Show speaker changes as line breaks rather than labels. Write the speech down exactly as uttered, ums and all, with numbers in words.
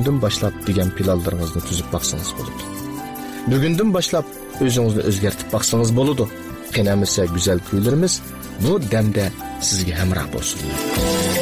bugundan boshlab degan planlaringizni tuzib baqsangiz bo'ladi. Bugundan boshlab o'zingizni o'zgartib baqsangiz bo'ladi. Qenamisa go'zal kuylarimiz bu damda sizga hamroh bo'lsin.